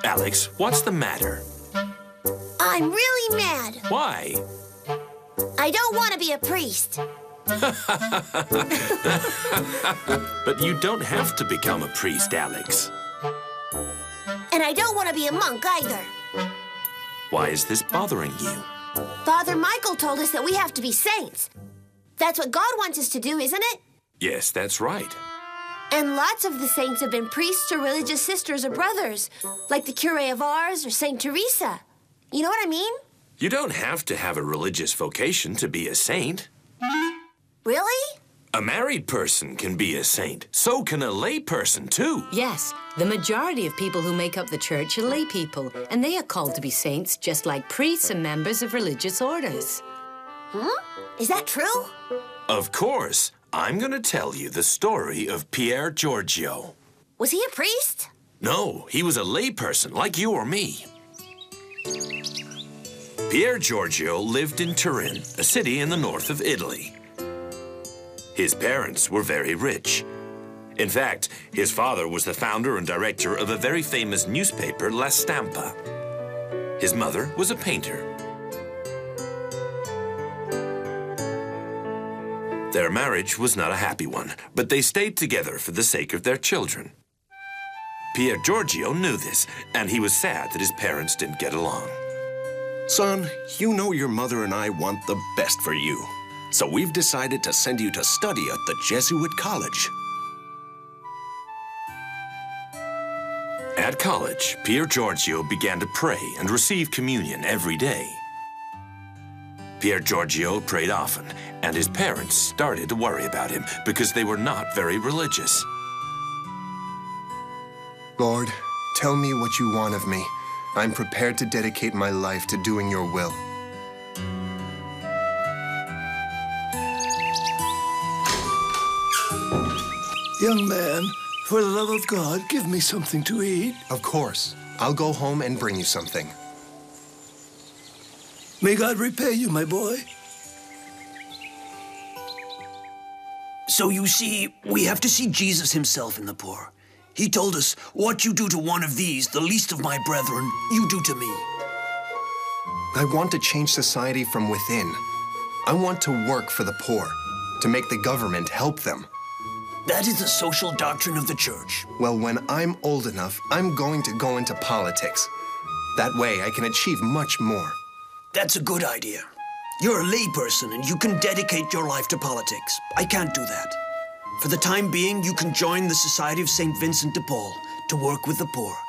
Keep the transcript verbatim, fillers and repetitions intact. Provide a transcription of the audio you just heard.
Alex, what's the matter? I'm really mad. Why? I don't want to be a priest. But you don't have to become a priest, Alex. And I don't want to be a monk either. Why is this bothering you? Father Michael told us that we have to be saints. That's what God wants us to do, isn't it? Yes, that's right. And lots of the saints have been priests or religious sisters or brothers, like the Curé of Ars or Saint Teresa. You know what I mean? You don't have to have a religious vocation to be a saint. Really? A married person can be a saint. So can a lay person, too. Yes, the majority of people who make up the church are lay people, and they are called to be saints just like priests and members of religious orders. Hmm? Is that true? Of course. I'm going to tell you the story of Pier Giorgio. Was he a priest? No, he was a lay person like you or me. Pier Giorgio lived in Turin, a city in the north of Italy. His parents were very rich. In fact, his father was the founder and director of a very famous newspaper, La Stampa. His mother was a painter. Their marriage was not a happy one, but they stayed together for the sake of their children. Pier Giorgio knew this, and he was sad that his parents didn't get along. Son, you know your mother and I want the best for you. So we've decided to send you to study at the Jesuit college. At college, Pier Giorgio began to pray and receive communion every day. Pier Giorgio prayed often, and his parents started to worry about him because they were not very religious. Lord, tell me what you want of me. I'm prepared to dedicate my life to doing your will. Young man, for the love of God, give me something to eat. Of course. I'll go home and bring you something. May God repay you, my boy. So you see, we have to see Jesus himself in the poor. He told us, what you do to one of these, the least of my brethren, you do to me. I want to change society from within. I want to work for the poor, to make the government help them. That is the social doctrine of the church. Well, when I'm old enough, I'm going to go into politics. That way, I can achieve much more. That's a good idea. You're a layperson and you can dedicate your life to politics. I can't do that. For the time being, you can join the Society of Saint Vincent de Paul to work with the poor.